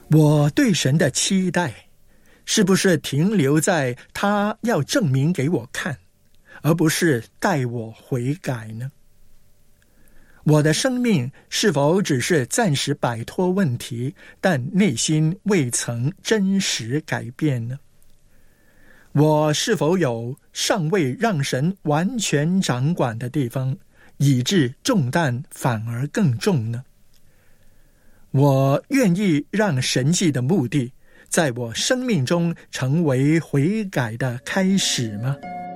我对神的期待是不是停留在他要证明给我看，而不是带我悔改呢？我的生命是否只是暂时摆脱问题，但内心未曾真实改变呢？我是否有尚未让神完全掌管的地方，以致重担反而更重呢？我愿意让神迹的目的在我生命中成为悔改的开始吗？